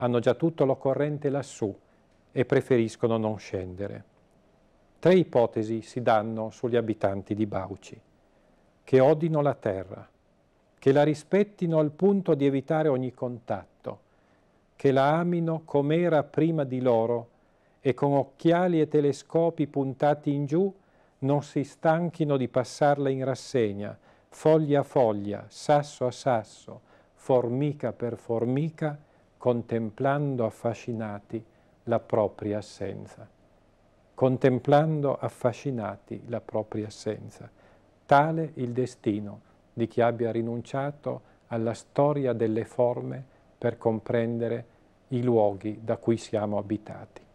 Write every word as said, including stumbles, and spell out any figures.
hanno già tutto l'occorrente lassù e preferiscono non scendere. Tre ipotesi si danno sugli abitanti di Bauci: che odino la terra, che la rispettino al punto di evitare ogni contatto, che la amino com'era prima di loro e con occhiali e telescopi puntati in giù non si stanchino di passarla in rassegna, foglia a foglia, sasso a sasso, formica per formica, contemplando affascinati la propria assenza. Contemplando affascinati la propria assenza. Tale il destino di chi abbia rinunciato alla storia delle forme per comprendere i luoghi da cui siamo abitati.